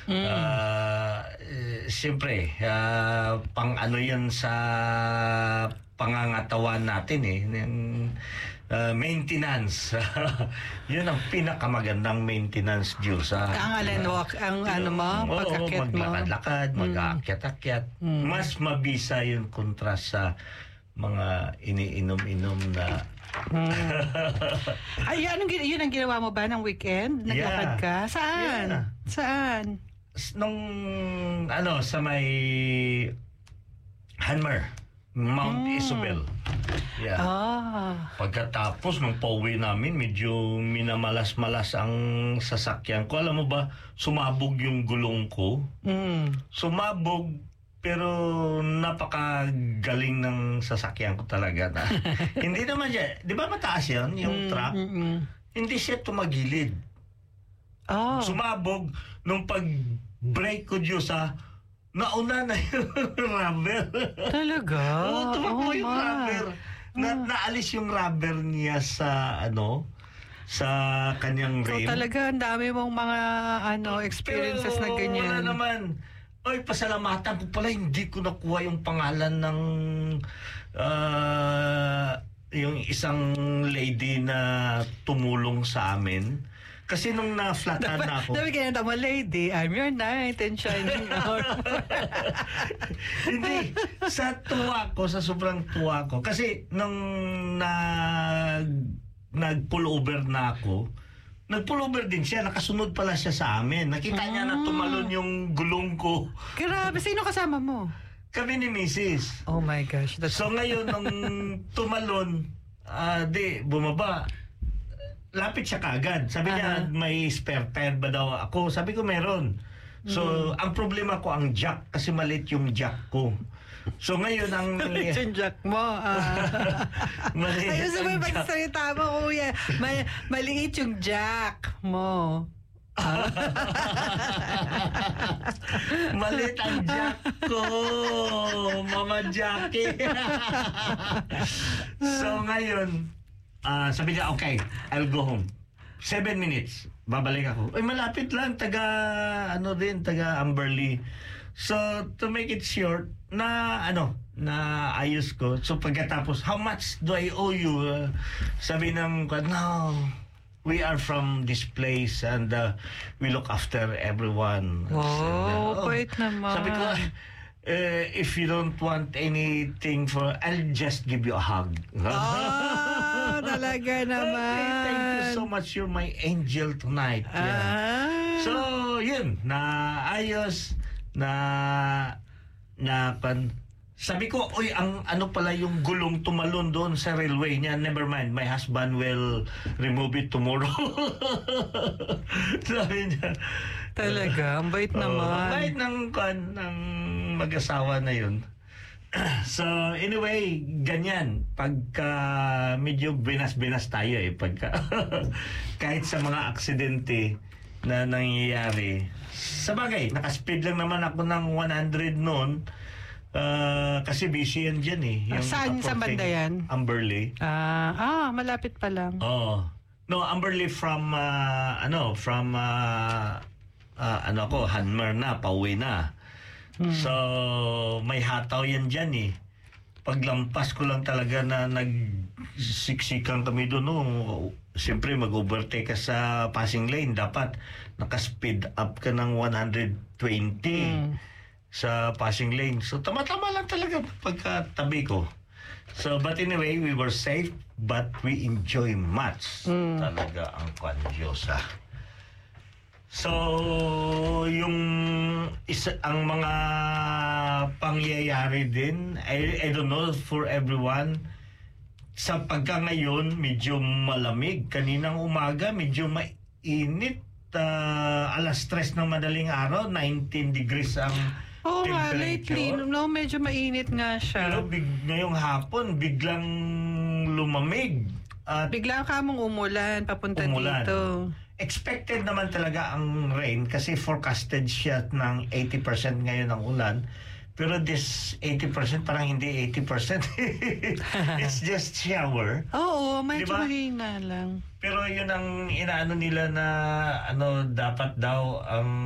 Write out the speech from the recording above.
Siyempre, pang ano yun sa pangangatawan natin yung maintenance. Yun ang pinakamagandang maintenance, Diyos. Pagkakit mo. Maglakad-lakad, mag-aakyat-akyat. Mas mabisa yung kontrast sa mga iniinom-inom na Ay, yun ang ginawa mo ba ng weekend? Naglakad ka? Saan? Yeah. Saan? Nung sa may Hanmer, Mount Isabel. Yeah. Pagkatapos nung pauwi namin, medyo minamalas-malas ang sasakyan ko. Alam mo ba, sumabog yung gulong ko. Sumabog, pero napakagaling ng sasakyan ko talaga na. Hindi naman siya, di ba mataas yan, yung truck? Hindi siya tumagilid. Sumabog, nung pag-brake ko, Diyos, nauna na yung rubber. Talaga? Oo, tumakbo yung rubber. Naalis yung rubber niya sa sa kanyang rim. So talaga, ang dami mong mga experiences na ganyan. Wala naman. Oy, pasalamatan ko pala, hindi ko nakuha yung pangalan ng yung isang lady na tumulong sa amin. Kasi nung na-flatan na ako... Dapat kaya naman, lady, I'm your knight in shining hour. Hindi. Sa sobrang tuwa ko. Kasi nung nag-pull over na ako, nag-pull over din siya. Nakasunod pala siya sa amin. Nakita niya na tumalon yung gulong ko. Grabe. Sino kasama mo? Kami ni Mrs. Oh my gosh. So ngayon, nung tumalon, bumaba. Lapit siya kaagad. Sabi niya, may spare tire ba daw ako? Sabi ko, meron. So, ang problema ko, ang jack. Kasi maliit yung jack ko. So, ngayon, ang... Maliit yung jack mo. Maliit ayun, yung may pagsalita mo, kuya. Maliit yung jack mo. Maliit ang jack ko. Mama Jackie. So, ngayon, sabi niya, okay, I'll go home. 7 minutes, babalik ako. Ay, malapit lang, taga Amberley. So, to make it short, na ayos ko. So, pagkatapos, how much do I owe you? Sabi ng, no, we are from this place and we look after everyone. Wow, bait naman. Sabi ko, if you don't want anything I'll just give you a hug. Talaga naman. Okay, thank you so much. You're my angel tonight. Yeah. So, yun. Naayos. Sabi ko, ang pala yung gulong tumalon doon sa railway niya. Never mind. My husband will remove it tomorrow. Sabi niya. Talaga? Ang bait naman. Bait ng mag-asawa na yun. So, anyway, ganyan. Pagka medyo binas-binas tayo pagka kahit sa mga aksidente na nangyayari. Sabagay, nakaspeed lang naman ako ng 100 noon. Kasi busy yan dyan yung saan sa banda yan? Amberley. Malapit pa lang. No, Amberley from Hanmer na, pauwi na. So, may hataw yan dyan Paglampas ko lang talaga na nagsiksikan kami doon. Siyempre, mag-overtake ka sa passing lane. Dapat nakaspeed up ka ng 120 sa passing lane. So, tama-tama lang talaga pagkatabi ko. So, but anyway, we were safe, but we enjoy much. Talaga ang Diyos. So, ang mga pangyayari din, I don't know for everyone, sa pagka ngayon, medyo malamig. Kaninang umaga, medyo mainit. Alas 3 ng madaling araw, 19 degrees ang temperature. Lately, medyo mainit nga siya. Pero ngayong hapon, biglang lumamig. Bigla ka mong umulan, papunta dito. Expected naman talaga ang rain kasi forecasted siya ng 80% ngayon ang ulan. Pero this 80% parang hindi 80%. It's just shower. Oo, medyo mahina lang. Pero yun ang inaano nila na dapat daw ang